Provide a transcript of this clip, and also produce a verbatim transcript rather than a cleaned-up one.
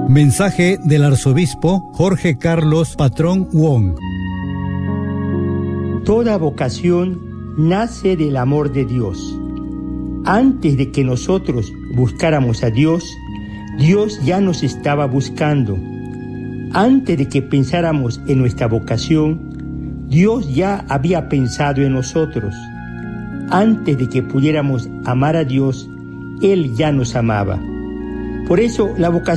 Mensaje del arzobispo Jorge Carlos Patrón Wong. Toda vocación nace del amor de Dios. Antes de que nosotros buscáramos a Dios, Dios ya nos estaba buscando. Antes de que pensáramos en nuestra vocación, Dios ya había pensado en nosotros. Antes de que pudiéramos amar a Dios, Él ya nos amaba. Por eso la vocación